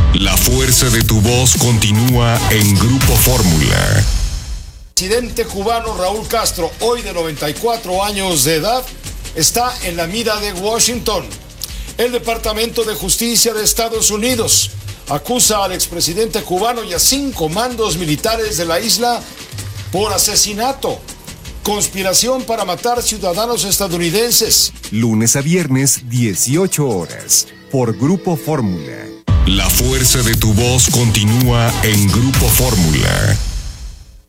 La fuerza de tu voz continúa en Grupo Fórmula. El presidente cubano Raúl Castro, hoy de 94 años de edad, está en la mira de Washington. El Departamento de Justicia de Estados Unidos acusa al expresidente cubano y a 5 mandos militares de la isla por asesinato, conspiración para matar ciudadanos estadounidenses. Lunes a viernes, 18 horas, por Grupo Fórmula. La fuerza de tu voz continúa en Grupo Fórmula.